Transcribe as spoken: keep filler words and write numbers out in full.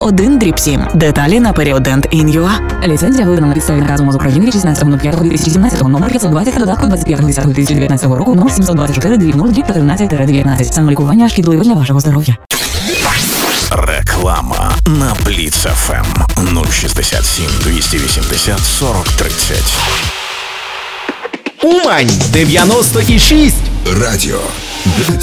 один дріб сім. Деталі на періодент ін ю а. Ліцензія видана на підставі наказу МОЗ України шістнадцятого п'ятого дві тисячі сімнадцятого номер п'ятсот двадцять та додатку двадцять п'ятого десятого дві тисячі дев'ятнадцятого року номер сімсот двадцять чотири дріб тринадцять дев'ятнадцять. Самолікування шкідливе для вашого здоров'я. Реклама на Бліц еф ем нуль шістдесят сім двісті вісімдесят сорок тридцять. Умань дев'яносто і шість. Радіо